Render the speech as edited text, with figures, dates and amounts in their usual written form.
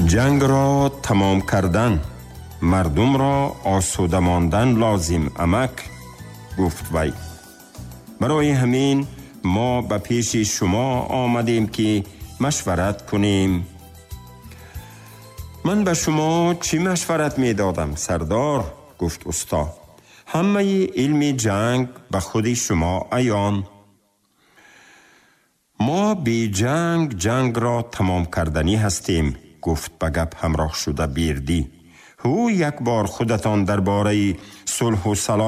جنگ را تمام کردن، مردم را آسوده ماندن لازم امک، گفت وی. برای همین ما به پیش شما آمدیم که مشورت کنیم. من به شما چی مشورت می دادم سردار؟ گفت استا. همه علم جنگ به خود شما عیان. ما بی جنگ را تمام کردنی هستیم، گفت به گپ همراه شده بیردی. هو یک بار خودتان درباره صلح و سلام